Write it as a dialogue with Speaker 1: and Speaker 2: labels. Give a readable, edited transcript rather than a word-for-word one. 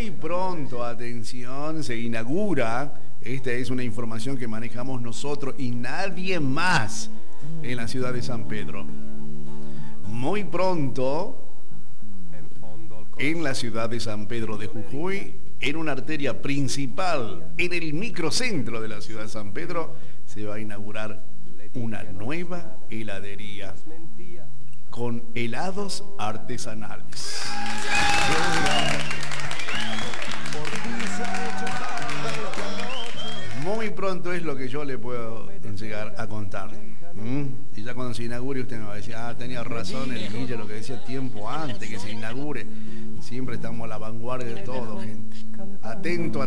Speaker 1: muy pronto, atención, se inaugura, esta es una información que manejamos nosotros y nadie más en la ciudad de San Pedro. Muy pronto, en la ciudad de San Pedro de Jujuy, en una arteria principal, en el microcentro de la ciudad de San Pedro, se va a inaugurar una nueva heladería con helados artesanales. Muy pronto es lo que yo le puedo llegar a contar. Y ya cuando se inaugure usted me va a decir, tenía razón el Guille, lo que decía tiempo antes que se inaugure. Siempre estamos a la vanguardia de todo, gente. Atento a